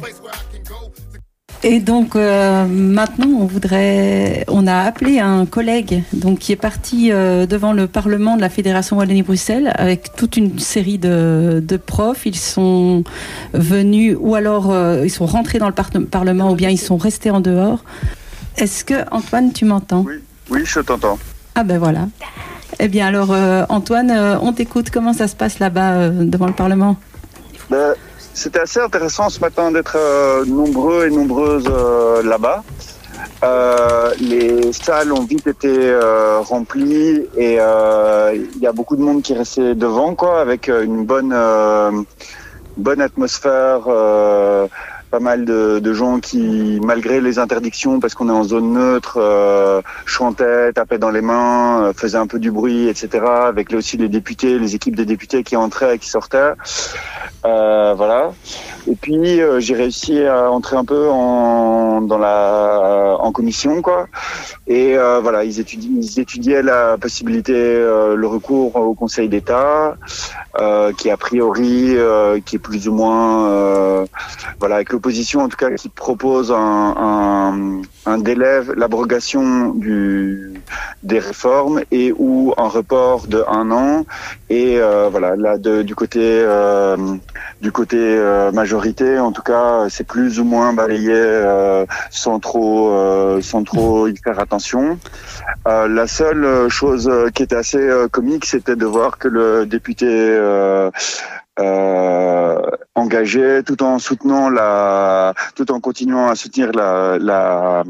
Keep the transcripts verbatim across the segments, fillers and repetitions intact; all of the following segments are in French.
Et donc euh, maintenant, on voudrait, on a appelé un collègue donc qui est parti euh, devant le Parlement de la Fédération Wallonie-Bruxelles avec toute une série de, de profs. Ils sont venus ou alors euh, ils sont rentrés dans le par- Parlement ou bien ils sont restés en dehors. Est-ce que Antoine, tu m'entends ? Oui, oui, je t'entends. Ah ben voilà. Eh bien alors euh, Antoine, euh, on t'écoute. Comment ça se passe là-bas euh, devant le Parlement ? Ben, c'était assez intéressant ce matin d'être euh, nombreux et nombreuses euh, là-bas. Euh, les salles ont vite été euh, remplies et il euh, y a beaucoup de monde qui est resté devant, quoi, avec une bonne, euh, bonne atmosphère. Euh, pas mal de, de gens qui, malgré les interdictions, parce qu'on est en zone neutre, euh, chantaient, tapaient dans les mains, euh, faisaient un peu du bruit, et cetera. Avec aussi les députés, les équipes des députés qui entraient et qui sortaient. Euh, voilà. Et puis euh, j'ai réussi à entrer un peu en dans la en commission, quoi. Et euh, voilà, ils étudient, ils étudiaient la possibilité, euh, le recours au Conseil d'État, euh, qui a priori, euh, qui est plus ou moins, euh, voilà, avec l'opposition en tout cas, qui propose un, un, un délai, l'abrogation du des réformes et ou un report de un an. Et euh, voilà, là de, du côté euh, du côté euh, majorité, en tout cas, c'est plus ou moins balayé euh, sans trop euh, sans trop y faire attention. Euh, la seule chose qui était assez euh, comique, c'était de voir que le député euh, euh, engagé, tout en soutenant la, tout en continuant à soutenir la la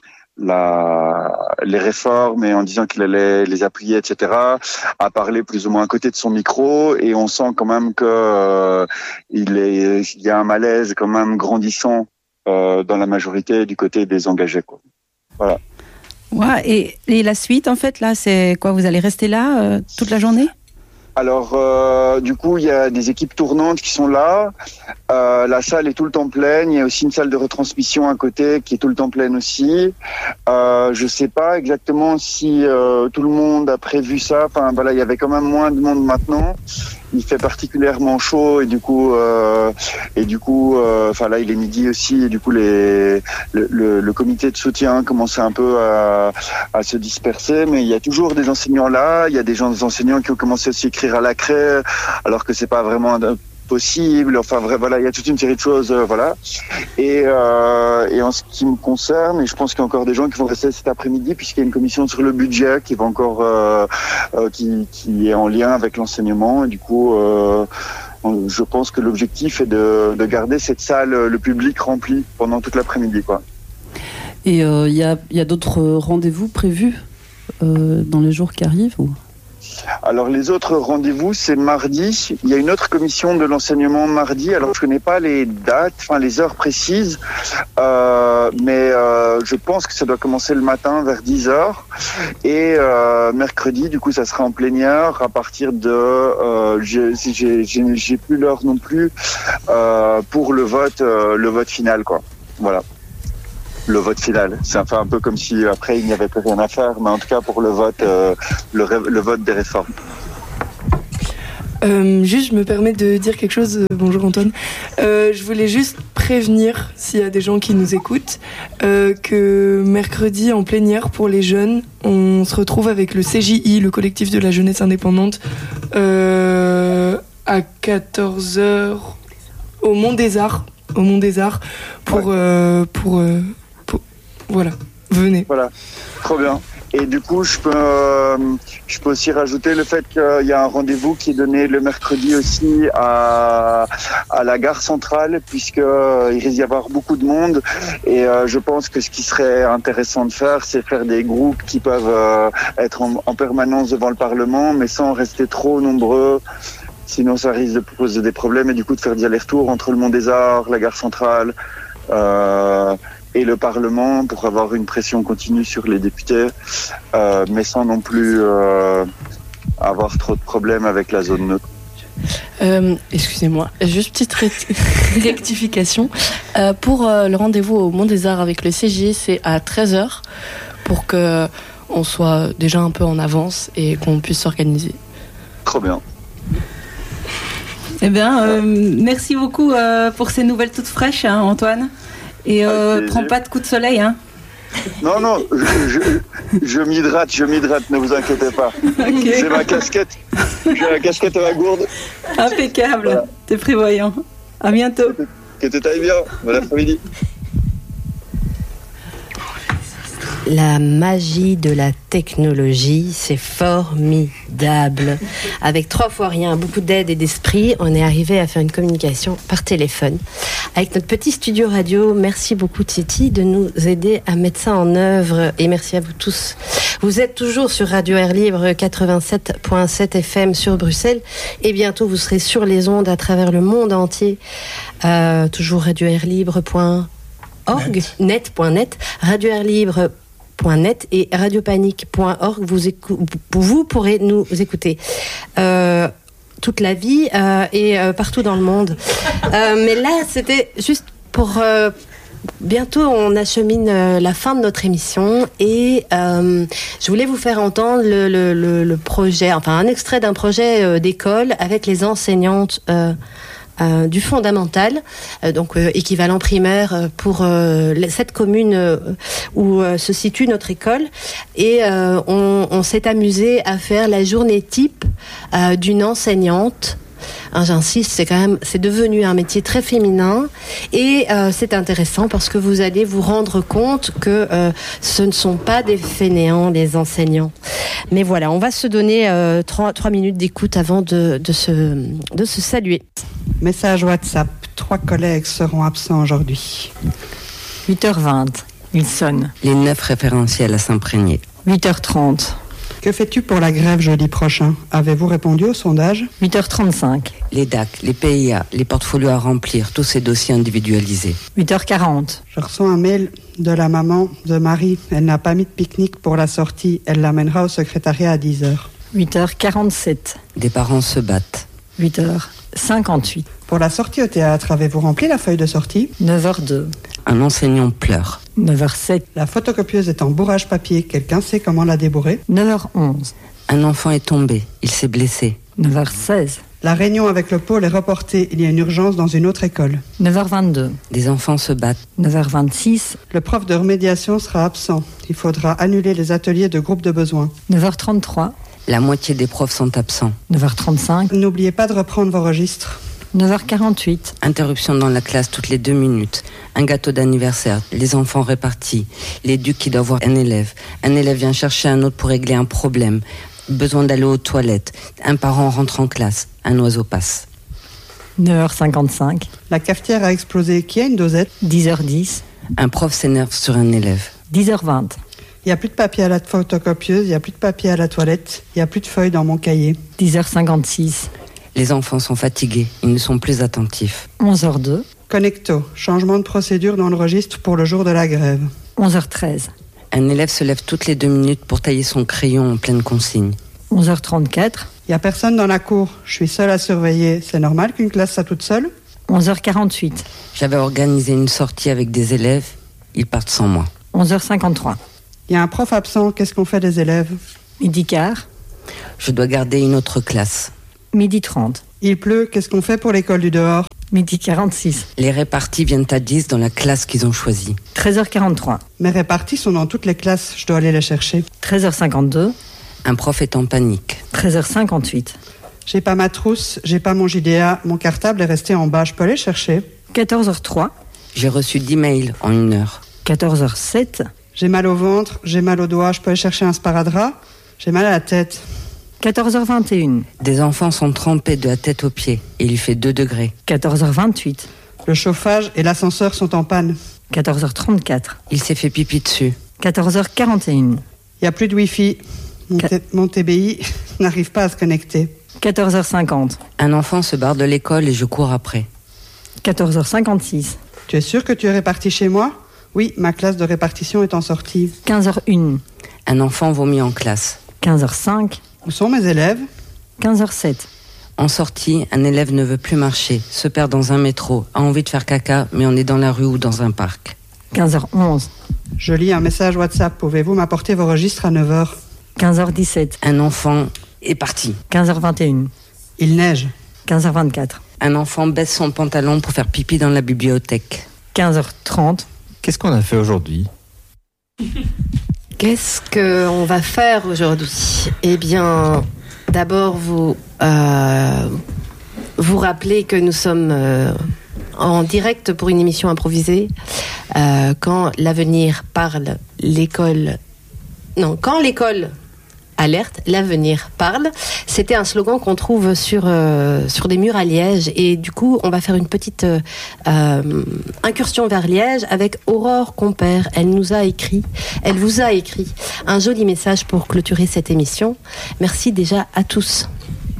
La, les réformes et en disant qu'il allait les appuyer, et cetera, a parlé plus ou moins à côté de son micro et on sent quand même que euh, il est, il y a un malaise quand même grandissant euh, dans la majorité du côté des engagés, quoi. Voilà. Ouais, et, et la suite, en fait, là, c'est quoi ? Vous allez rester là euh, toute la journée ? Alors, euh, du coup, il y a des équipes tournantes qui sont là. Euh, la salle est tout le temps pleine. Il y a aussi une salle de retransmission à côté qui est tout le temps pleine aussi. Euh, je sais pas exactement si euh, tout le monde a prévu ça. Enfin, voilà, il y avait quand même moins de monde maintenant. Il fait particulièrement chaud et du coup, euh, et du coup, euh, enfin là, il est midi aussi et du coup, les, le, le, le comité de soutien commence un peu à, à se disperser. Mais il y a toujours des enseignants là. Il y a des gens, des enseignants qui ont commencé aussi à écrire à la craie, alors que c'est pas vraiment possible. Enfin, vrai, voilà, il y a toute une série de choses, euh, voilà. Et, euh, et en ce qui me concerne, et je pense qu'il y a encore des gens qui vont rester cet après-midi, puisqu'il y a une commission sur le budget qui va encore, euh, euh, qui, qui est en lien avec l'enseignement. Et du coup, euh, je pense que l'objectif est de, de garder cette salle, le public rempli pendant toute l'après-midi, quoi. Et il euh, y a, y a d'autres rendez-vous prévus euh, dans les jours qui arrivent ou ? Alors les autres rendez-vous, c'est mardi. Il y a une autre commission de l'enseignement mardi. Alors je connais pas les dates, enfin les heures précises, euh, mais euh, je pense que ça doit commencer le matin vers dix heures. Et euh, mercredi, du coup, ça sera en plénière à partir de, euh, j'ai, j'ai, j'ai, j'ai plus l'heure non plus euh, pour le vote, euh, le vote final, quoi. Voilà. Le vote final. C'est enfin un peu comme si après il n'y avait plus rien à faire, mais en tout cas pour le vote, euh, le, ré- le vote des réformes. Euh, juste, je me permets de dire quelque chose. Bonjour Antoine. Euh, je voulais juste prévenir, s'il y a des gens qui nous écoutent, euh, que mercredi en plénière pour les jeunes, on se retrouve avec le C J I, le collectif de la jeunesse indépendante, euh, à quatorze heures au Mont des Arts, au Mont des Arts, pour, ouais. euh, pour, euh, pour, voilà, venez. Voilà, trop bien. Et du coup, je peux, euh, je peux aussi rajouter le fait qu'il y a un rendez-vous qui est donné le mercredi aussi à, à la gare centrale, puisque euh, il risque d'y avoir beaucoup de monde. Et euh, je pense que ce qui serait intéressant de faire, c'est faire des groupes qui peuvent euh, être en, en permanence devant le Parlement, mais sans rester trop nombreux. Sinon, ça risque de poser des problèmes et du coup de faire des allers-retours entre le Mont des Arts, la gare centrale euh, et le Parlement pour avoir une pression continue sur les députés, euh, mais sans non plus euh, avoir trop de problèmes avec la zone neutre. Euh, excusez-moi, juste petite ré- rectification. Euh, pour euh, le rendez-vous au Mont des Arts avec le C J, c'est à treize heures pour qu'on soit déjà un peu en avance et qu'on puisse s'organiser. Trop bien. Eh bien, euh, merci beaucoup euh, pour ces nouvelles toutes fraîches, hein, Antoine. Et euh, prends pas de coups de soleil, hein. Non, non, je, je, je m'hydrate, je m'hydrate, ne vous inquiétez pas. Okay. J'ai ma casquette, j'ai la casquette à la gourde. Impeccable, voilà. T'es prévoyant. À bientôt. Que tu ailles bien, bon après-midi. La magie de la technologie, c'est formidable. Avec trois fois rien, beaucoup d'aide et d'esprit, on est arrivé à faire une communication par téléphone. Avec notre petit studio radio, merci beaucoup Titi de nous aider à mettre ça en œuvre. Et merci à vous tous. Vous êtes toujours sur Radio Air Libre quatre-vingt-sept virgule sept F M sur Bruxelles. Et bientôt, vous serez sur les ondes à travers le monde entier. Euh, toujours radio air libre point org, net point net, radio air libre point net et radiopanique point org. Vous, écou- vous pourrez nous écouter euh, toute la vie euh, et euh, partout dans le monde. Euh, mais là, c'était juste pour... Euh, bientôt, on achemine euh, la fin de notre émission et euh, je voulais vous faire entendre le, le, le, le projet, enfin un extrait d'un projet euh, d'école avec les enseignantes euh, Euh, du fondamental, euh, donc euh, équivalent primaire euh, pour euh, cette commune euh, où euh, se situe notre école. Et euh, on, on s'est amusé à faire la journée type euh, d'une enseignante. Hein, j'insiste, c'est quand même, c'est devenu un métier très féminin et euh, c'est intéressant parce que vous allez vous rendre compte que euh, ce ne sont pas des fainéants les enseignants. Mais voilà, on va se donner euh, trois, trois minutes d'écoute avant de, de, se, de se saluer. Message WhatsApp, trois collègues seront absents aujourd'hui. huit heures vingt, il sonne. Les neuf référentiels à s'imprégner. huit heures trente. Que fais-tu pour la grève jeudi prochain ? Avez-vous répondu au sondage ? huit heures trente-cinq. Les D A C, les P I A, les portfolios à remplir, tous ces dossiers individualisés. huit heures quarante. Je reçois un mail de la maman de Marie. Elle n'a pas mis de pique-nique pour la sortie. Elle l'amènera au secrétariat à dix heures. huit heures quarante-sept. Des parents se battent. huit heures cinquante-huit. Pour la sortie au théâtre, avez-vous rempli la feuille de sortie ? neuf heures deux. Un enseignant pleure. neuf heures sept. La photocopieuse est en bourrage papier. Quelqu'un sait comment la débourrer ? neuf heures onze. Un enfant est tombé. Il s'est blessé. neuf heures seize. La réunion avec le pôle est reportée. Il y a une urgence dans une autre école. neuf heures vingt-deux. Des enfants se battent. neuf heures vingt-six. Le prof de remédiation sera absent. Il faudra annuler les ateliers de groupe de besoin. neuf heures trente-trois. La moitié des profs sont absents. neuf heures trente-cinq. N'oubliez pas de reprendre vos registres. neuf heures quarante-huit. Interruption dans la classe toutes les deux minutes. Un gâteau d'anniversaire, les enfants répartis, l'éduc qui doit voir un élève. Un élève vient chercher un autre pour régler un problème. Besoin d'aller aux toilettes. Un parent rentre en classe. Un oiseau passe. neuf heures cinquante-cinq. La cafetière a explosé. Qui a une dosette ? dix heures dix. Un prof s'énerve sur un élève. dix heures vingt. Il n'y a plus de papier à la photocopieuse, il n'y a plus de papier à la toilette, il n'y a plus de feuilles dans mon cahier. dix heures cinquante-six. Les enfants sont fatigués, ils ne sont plus attentifs. onze heures deux. Connecto, changement de procédure dans le registre pour le jour de la grève. onze heures treize. Un élève se lève toutes les deux minutes pour tailler son crayon en pleine consigne. onze heures trente-quatre. Il n'y a personne dans la cour, je suis seule à surveiller. C'est normal qu'une classe soit toute seule ? onze heures quarante-huit. J'avais organisé une sortie avec des élèves, ils partent sans moi. onze heures cinquante-trois. Il y a un prof absent, qu'est-ce qu'on fait des élèves ? Midi quart. Je dois garder une autre classe. Midi trente. Il pleut, qu'est-ce qu'on fait pour l'école du dehors ? Midi quarante-six. Les répartis viennent à dix dans la classe qu'ils ont choisie. treize heures quarante-trois. Mes répartis sont dans toutes les classes, je dois aller les chercher. treize heures cinquante-deux. Un prof est en panique. treize heures cinquante-huit. J'ai pas ma trousse, j'ai pas mon J D A, mon cartable est resté en bas, je peux aller chercher. quatorze heures trois. J'ai reçu dix mails en une heure. quatorze heures sept. J'ai mal au ventre, j'ai mal aux doigts, je peux aller chercher un sparadrap. J'ai mal à la tête. quatorze heures vingt et un. Des enfants sont trempés de la tête aux pieds et il fait deux degrés. quatorze heures vingt-huit. Le chauffage et l'ascenseur sont en panne. quatorze heures trente-quatre. Il s'est fait pipi dessus. quatorze heures quarante et un. Il n'y a plus de Wi-Fi. Mon, t- mon T B I n'arrive pas à se connecter. quatorze heures cinquante. Un enfant se barre de l'école et je cours après. quatorze heures cinquante-six. Tu es sûr que tu es réparti chez moi ? Oui, ma classe de répartition est en sortie. quinze heures un. Un enfant vomit en classe. quinze heures cinq. Où sont mes élèves ? quinze heures sept. En sortie, un élève ne veut plus marcher, se perd dans un métro, a envie de faire caca, mais on est dans la rue ou dans un parc. quinze heures onze. Je lis un message WhatsApp. Pouvez-vous m'apporter vos registres à neuf heures ? quinze heures dix-sept. Un enfant est parti. quinze heures vingt et un. Il neige. quinze heures vingt-quatre. Un enfant baisse son pantalon pour faire pipi dans la bibliothèque. quinze heures trente. Qu'est-ce qu'on a fait aujourd'hui ? Qu'est-ce qu'on va faire aujourd'hui ? Eh bien, d'abord, vous, euh, vous rappelez que nous sommes euh, en direct pour une émission improvisée. Euh, quand l'avenir parle, l'école... Non, quand l'école... Alerte, l'avenir parle. C'était un slogan qu'on trouve sur, euh, sur des murs à Liège. Et du coup, on va faire une petite euh, euh, incursion vers Liège avec Aurore Compère. Elle nous a écrit, elle vous a écrit un joli message pour clôturer cette émission. Merci déjà à tous.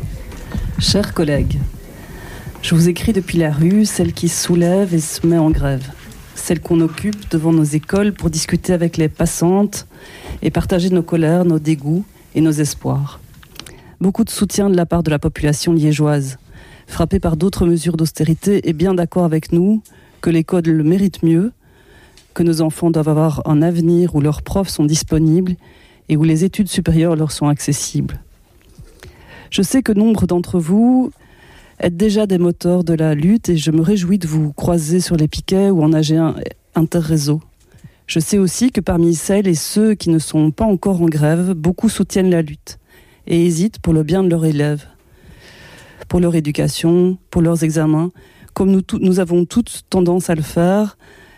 Chers collègues, je vous écris depuis la rue, celle qui se soulève et se met en grève. Celle qu'on occupe devant nos écoles pour discuter avec les passantes et partager nos colères, nos dégoûts et nos espoirs. Beaucoup de soutien de la part de la population liégeoise, frappée par d'autres mesures d'austérité et bien d'accord avec nous que l'école le mérite mieux, que nos enfants doivent avoir un avenir où leurs profs sont disponibles et où les études supérieures leur sont accessibles. Je sais que nombre d'entre vous êtes déjà des moteurs de la lutte et je me réjouis de vous croiser sur les piquets ou en A G un interréseau. Je sais aussi que parmi celles et ceux qui ne sont pas encore en grève, beaucoup soutiennent la lutte et hésitent pour le bien de leurs élèves, pour leur éducation, pour leurs examens, comme nous, nous avons toutes tendance à le faire.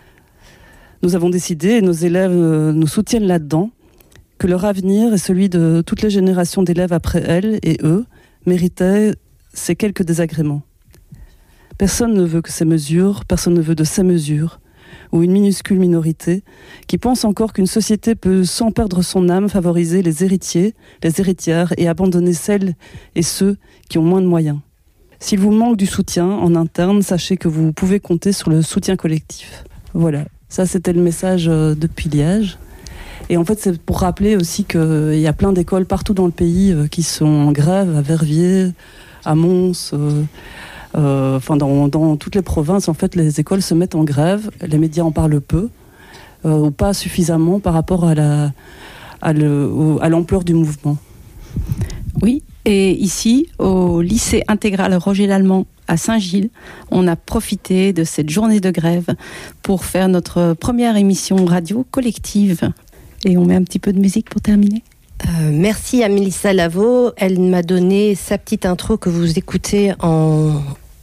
Nous avons décidé, et nos élèves nous soutiennent là-dedans, que leur avenir et celui de toutes les générations d'élèves après elles et eux méritaient ces quelques désagréments. Personne ne veut que ces mesures, personne ne veut de ces mesures, ou une minuscule minorité, qui pense encore qu'une société peut, sans perdre son âme, favoriser les héritiers, les héritières, et abandonner celles et ceux qui ont moins de moyens. S'il vous manque du soutien en interne, sachez que vous pouvez compter sur le soutien collectif. Voilà, ça c'était le message depuis Liège. Et en fait, c'est pour rappeler aussi qu'il y a plein d'écoles partout dans le pays qui sont en grève, à Verviers, à Mons... Euh, Euh, enfin, dans, dans toutes les provinces, en fait, les écoles se mettent en grève. Les médias en parlent peu, euh, ou pas suffisamment par rapport à, la, à, le, au, à l'ampleur du mouvement. Oui, et ici, au lycée intégral Roger Lallemand à Saint-Gilles, on a profité de cette journée de grève pour faire notre première émission radio collective. Et on met un petit peu de musique pour terminer. Euh, merci à Mélissa Lavo. Elle m'a donné sa petite intro que vous écoutez en,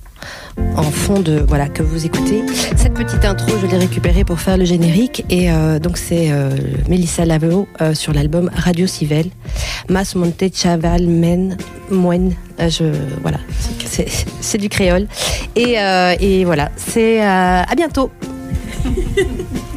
en fond de... Voilà, que vous écoutez. Cette petite intro, je l'ai récupérée pour faire le générique. Et euh, donc, c'est euh, Mélissa Lavo euh, sur l'album Radio Civel. Mas Monte Chaval Men Moen. Euh, je, voilà, c'est, c'est du créole. Et, euh, et voilà, c'est... Euh, à bientôt.